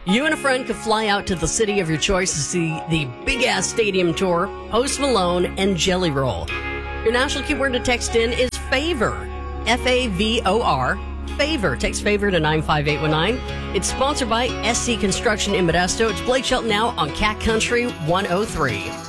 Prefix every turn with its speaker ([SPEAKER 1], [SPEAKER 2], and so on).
[SPEAKER 1] You and a friend could fly out to the city of your choice to see the big-ass stadium tour, Post Malone, and Jelly Roll. Your national keyword to text in is FAVOR, F-A-V-O-R, FAVOR. Text FAVOR to 95819. It's sponsored by SC Construction in Modesto. It's Blake Shelton now on Cat Country 103.